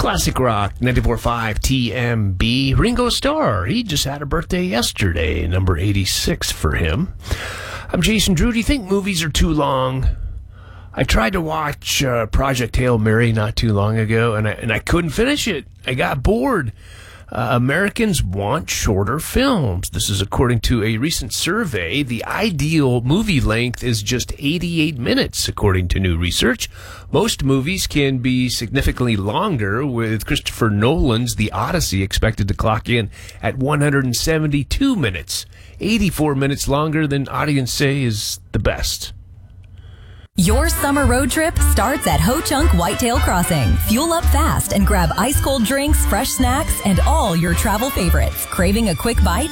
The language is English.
Classic Rock 94.5 TMB. Ringo Starr, he just had a birthday yesterday, number 86 for him. I'm Jason Drew. Do you think movies are too long? I tried to watch Project Hail Mary not too long ago, and I couldn't finish it. I got bored. Americans want shorter films. This is according to a recent survey. The ideal movie length is just 88 minutes, according to new research. Most movies can be significantly longer, with Christopher Nolan's The Odyssey expected to clock in at 172 minutes. 84 minutes longer than audience say is the best. Your summer road trip starts at Ho Chunk Whitetail Crossing. Fuel up fast and grab ice-cold drinks, fresh snacks, and all your travel favorites. Craving a quick bite?